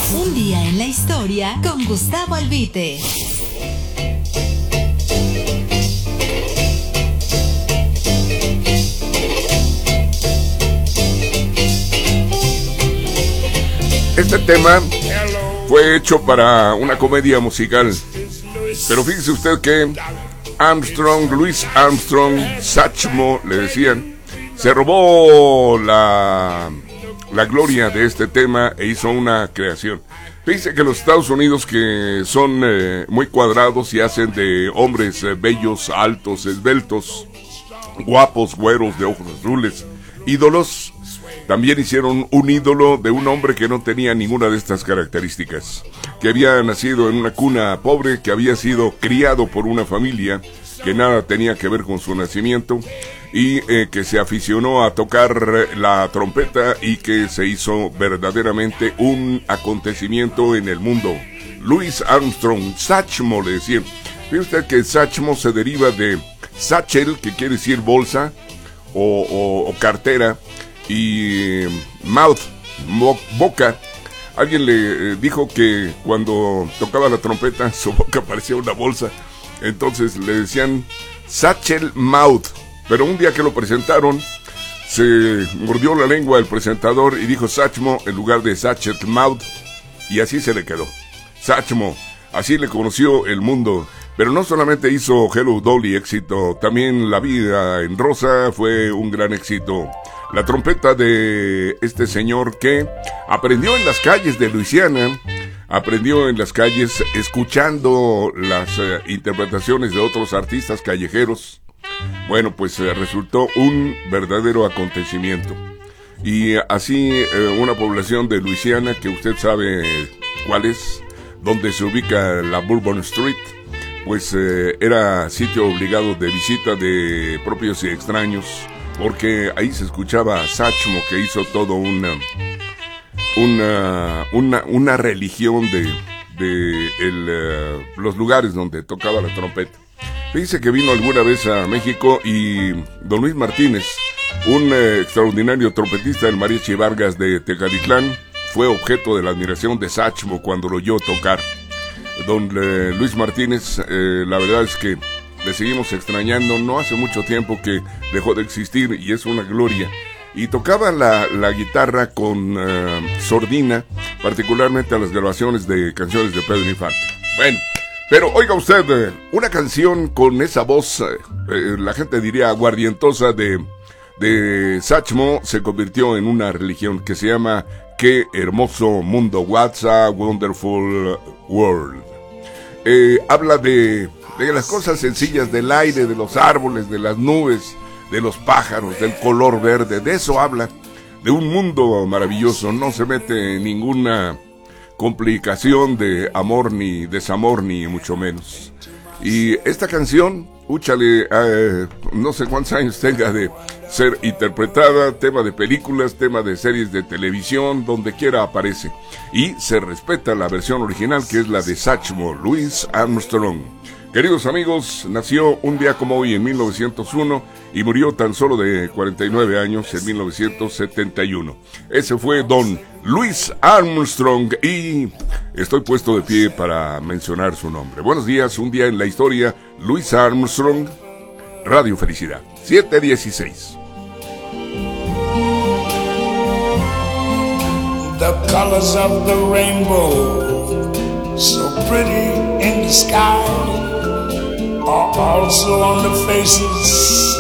Un día en la historia con Gustavo Albite. Este tema fue hecho para una comedia musical, pero fíjese usted que Louis Armstrong, Satchmo, le decían, se robó la gloria de este tema e hizo una creación. Fíjese que los Estados Unidos, que son muy cuadrados y hacen de hombres bellos, altos, esbeltos, guapos, güeros, de ojos azules, ídolos, también hicieron un ídolo de un hombre que no tenía ninguna de estas características, que había nacido en una cuna pobre, que había sido criado por una familia que nada tenía que ver con su nacimiento, y que se aficionó a tocar la trompeta y que se hizo verdaderamente un acontecimiento en el mundo. Louis Armstrong, Satchmo le decían. Fíjate usted que Satchmo se deriva de satchel, que quiere decir bolsa o cartera, y mouth, boca. Alguien le dijo que cuando tocaba la trompeta su boca parecía una bolsa, entonces le decían satchel mouth. Pero un día que lo presentaron, se mordió la lengua el presentador y dijo Satchmo en lugar de satchel mouth, y así se le quedó. Satchmo, así le conoció el mundo. Pero no solamente hizo Hello Dolly éxito, también La Vida en Rosa fue un gran éxito. La trompeta de este señor que aprendió en las calles de Luisiana, aprendió en las calles escuchando las interpretaciones de otros artistas callejeros. Bueno, pues resultó un verdadero acontecimiento. Y así una población de Luisiana, que usted sabe cuál es, donde se ubica la Bourbon Street, pues era sitio obligado de visita de propios y extraños, porque ahí se escuchaba a Satchmo, que hizo todo una religión de los lugares donde tocaba la trompeta. Dice que vino alguna vez a México y don Luis Martínez, un extraordinario trompetista del Mariachi Vargas de Tecalitlán, fue objeto de la admiración de Satchmo cuando lo oyó tocar. Don Luis Martínez, la verdad es que le seguimos extrañando. No hace mucho tiempo que dejó de existir y es una gloria. Y tocaba la guitarra con sordina, particularmente a las grabaciones de canciones de Pedro Infante. Bueno, pero oiga usted, una canción con esa voz, la gente diría aguardientosa de Satchmo, se convirtió en una religión que se llama Qué hermoso mundo, What's a Wonderful World. Habla de las cosas sencillas, del aire, de los árboles, de las nubes, de los pájaros, del color verde. De eso habla, de un mundo maravilloso. No se mete en ninguna complicación de amor ni desamor, ni mucho menos. Y esta canción, úchale, no sé cuántos años tenga de ser interpretada, tema de películas, tema de series de televisión, donde quiera aparece. Y se respeta la versión original, que es la de Satchmo, Louis Armstrong. Queridos amigos, nació un día como hoy en 1901 y murió tan solo de 49 años en 1971. Ese fue don Louis Armstrong y estoy puesto de pie para mencionar su nombre. Buenos días, un día en la historia, Louis Armstrong, Radio Felicidad, 7:16. The colors of the rainbow, so pretty in the sky, are also on the faces